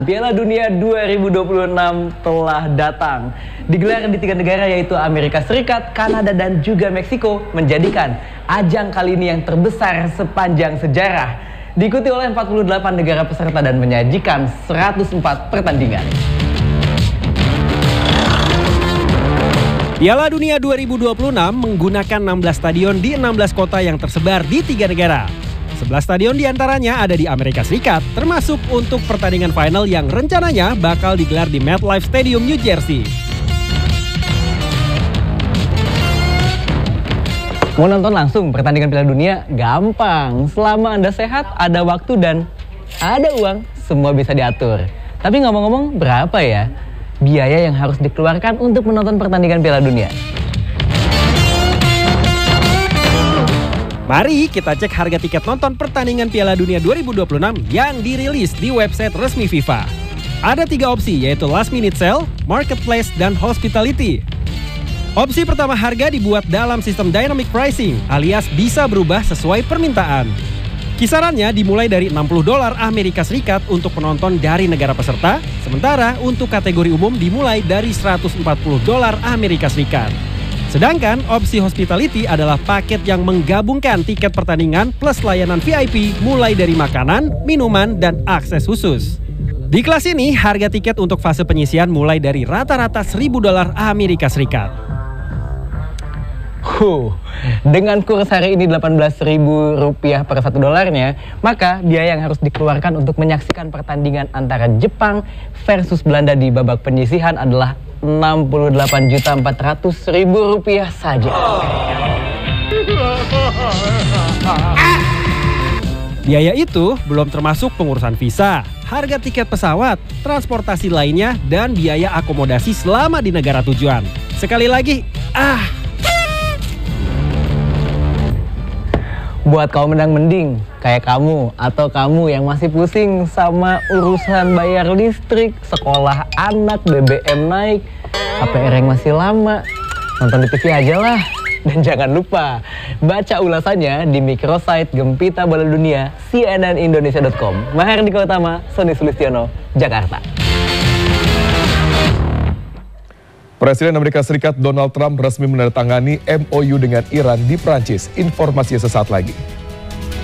Piala Dunia 2026 telah datang. Digelar di 3 negara yaitu Amerika Serikat, Kanada, dan juga Meksiko, menjadikan ajang kali ini yang terbesar sepanjang sejarah. Diikuti oleh 48 negara peserta dan menyajikan 104 pertandingan. Piala Dunia 2026 menggunakan 16 stadion di 16 kota yang tersebar di 3 negara. 11 stadion diantaranya ada di Amerika Serikat, termasuk untuk pertandingan final yang rencananya bakal digelar di MetLife Stadium, New Jersey. Mau nonton langsung pertandingan Piala Dunia? Gampang. Selama Anda sehat, ada waktu, dan ada uang, semua bisa diatur. Tapi ngomong-ngomong, berapa ya biaya yang harus dikeluarkan untuk menonton pertandingan Piala Dunia? Mari kita cek harga tiket nonton pertandingan Piala Dunia 2026 yang dirilis di website resmi FIFA. Ada 3 opsi, yaitu last minute sale, marketplace, dan hospitality. Opsi pertama, harga dibuat dalam sistem dynamic pricing, alias bisa berubah sesuai permintaan. Kisarannya dimulai dari $60 Amerika Serikat untuk penonton dari negara peserta, sementara untuk kategori umum dimulai dari $140 Amerika Serikat. Sedangkan opsi hospitality adalah paket yang menggabungkan tiket pertandingan plus layanan VIP mulai dari makanan, minuman, dan akses khusus. Di kelas ini, harga tiket untuk fase penyisian mulai dari rata-rata $1.000 Amerika Serikat. Dengan kurs hari ini Rp18.000 per $1-nya, maka biaya yang harus dikeluarkan untuk menyaksikan pertandingan antara Jepang versus Belanda di babak penyisihan adalah Rp68.400.000 saja. Biaya itu belum termasuk pengurusan visa, harga tiket pesawat, transportasi lainnya, dan biaya akomodasi selama di negara tujuan. Sekali lagi, Buat kaum menang mending, kayak kamu atau kamu yang masih pusing sama urusan bayar listrik, sekolah anak, BBM naik, KPR yang masih lama, nonton di TV aja lah. Dan jangan lupa baca ulasannya di microsite Gempita Bola Dunia cnnindonesia.com. Mahardika Utama, Sony Sulistiono, Jakarta. Presiden Amerika Serikat Donald Trump resmi menandatangani MOU dengan Iran di Prancis. Informasinya sesaat lagi.